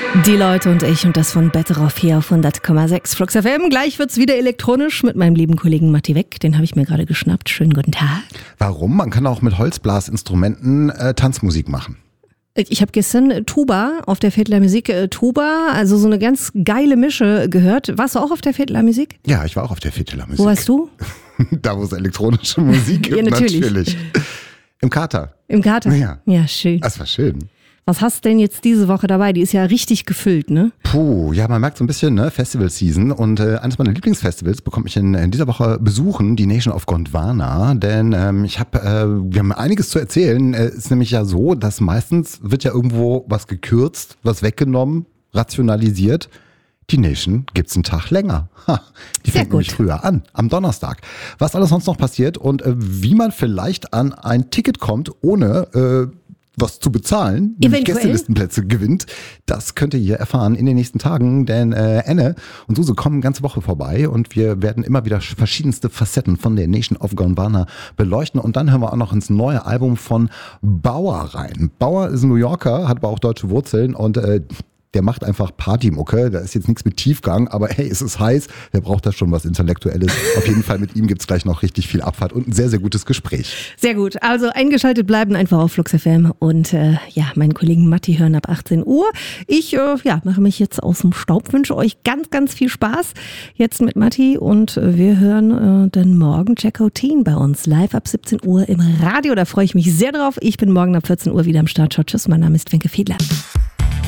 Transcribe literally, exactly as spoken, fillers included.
Die Leute und ich und das von Better Off hier auf hundert Komma sechs Flux F M. Gleich wird's wieder elektronisch mit meinem lieben Kollegen Matti Weck. Den habe ich mir gerade geschnappt. Schönen guten Tag. Warum? Man kann auch mit Holzblasinstrumenten äh, Tanzmusik machen. Ich habe gestern Tuba auf der Vettler Musik, äh, Tuba, also so eine ganz geile Mische gehört. Warst du auch auf der Vettler Musik? Ja, ich war auch auf der Vettler Musik. Wo warst du? Da, wo es elektronische Musik gibt, ja, natürlich. natürlich. Im Kater. Im Kater? Ja. Ja, schön. Das war schön. Was hast du denn jetzt diese Woche dabei? Die ist ja richtig gefüllt, ne? Puh, ja, man merkt so ein bisschen, ne, Festival-Season. Und äh, eines meiner Lieblingsfestivals bekomme ich in, in dieser Woche besuchen, die Nation of Gondwana. Denn ähm, ich habe, äh, wir haben einiges zu erzählen. Es äh, ist nämlich ja so, dass meistens wird ja irgendwo was gekürzt, was weggenommen, rationalisiert. Die Nation gibt's einen Tag länger. Ha, die Sehr fängt gut. nämlich früher an, am Donnerstag. Was alles sonst noch passiert und äh, wie man vielleicht an ein Ticket kommt, ohne... Äh, was zu bezahlen, nämlich Eventuell. Gästelistenplätze gewinnt. Das könnt ihr hier erfahren in den nächsten Tagen, denn äh, Anne und Suse kommen eine ganze Woche vorbei und wir werden immer wieder verschiedenste Facetten von der Nation of Gondwana beleuchten und dann hören wir auch noch ins neue Album von Bauer rein. Bauer ist ein New Yorker, hat aber auch deutsche Wurzeln und äh, der macht einfach Partymucke. Da ist jetzt nichts mit Tiefgang, aber hey, es ist heiß. Wer braucht da schon was Intellektuelles? Auf jeden Fall mit ihm gibt's gleich noch richtig viel Abfahrt und ein sehr, sehr gutes Gespräch. Sehr gut. Also eingeschaltet bleiben einfach auf Flux F M und äh, ja, meinen Kollegen Matti hören ab achtzehn Uhr. Ich äh, ja, mache mich jetzt aus dem Staub, wünsche euch ganz, ganz viel Spaß jetzt mit Matti und äh, wir hören äh, dann morgen Jack O'Teen bei uns live ab siebzehn Uhr im Radio. Da freue ich mich sehr drauf. Ich bin morgen ab vierzehn Uhr wieder am Start. Ciao, tschüss. Mein Name ist Wenke Fiedler.